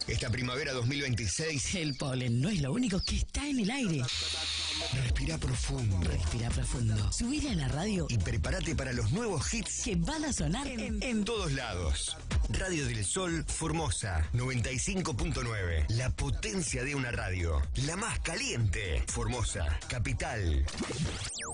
Esta primavera 2026. El polen no es lo único que está en el aire. Respira profundo. Respira profundo. Subile a la radio Y prepárate para los nuevos hits que van a sonar en todos lados. Radio del Sol Formosa 95.9. La potencia de una radio. La más caliente. Formosa, capital.